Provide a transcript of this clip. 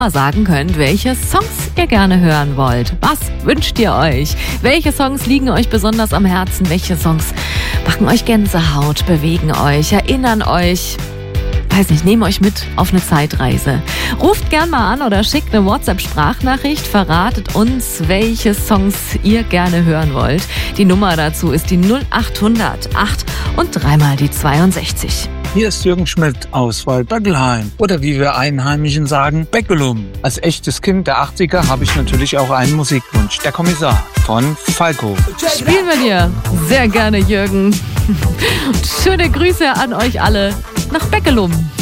sagen könnt, welche Songs ihr gerne hören wollt. Was wünscht ihr euch? Welche Songs liegen euch besonders am Herzen? Welche Songs machen euch Gänsehaut, bewegen euch, erinnern euch? Weiß nicht, nehmen euch mit auf eine Zeitreise. Ruft gern mal an oder schickt eine WhatsApp-Sprachnachricht. Verratet uns, welche Songs ihr gerne hören wollt. Die Nummer dazu ist die 0800 8 und dreimal die 62. Hier ist Jürgen Schmidt aus Waldböckelheim oder wie wir Einheimischen sagen, Beckelum. Als echtes Kind der 80er habe ich natürlich auch einen Musikwunsch. Der Kommissar von Falco. Spielen wir dir sehr gerne, Jürgen. Schöne Grüße an euch alle nach Beckelum.